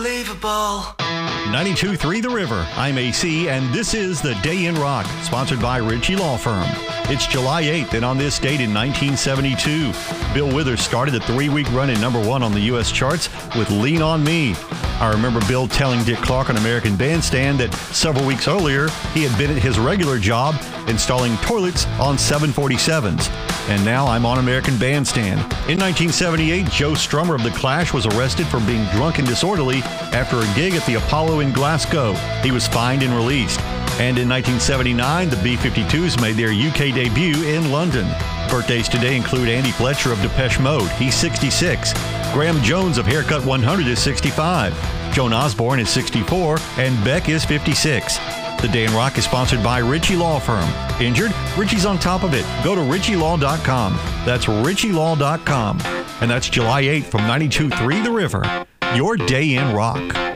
Unbelievable. 92.3 The River. I'm AC, and this is The Day in Rock, sponsored by Ritchie Law Firm. It's July 8th, and on this date in 1972, Bill Withers started a 3-week run at #1 on the U.S. charts with Lean on Me. I remember Bill telling Dick Clark on American Bandstand that several weeks earlier, he had been at his regular job installing toilets on 747s. And now I'm on American Bandstand. In 1978, Joe Strummer of The Clash was arrested for being drunk and disorderly after a gig at the Apollo in Glasgow. He was fined and released. And in 1979, the B-52s made their UK debut in London. Birthdays today include Andy Fletcher of Depeche Mode. He's 66. Graham Jones of Haircut 100 is 65. Joan Osborne is 64. And Beck is 56. The Day in Rock is sponsored by Ritchie Law Firm. Injured? Ritchie's on top of it. Go to ritchielaw.com. That's ritchielaw.com. And that's July 8th from 92.3 The River. Your Day in Rock.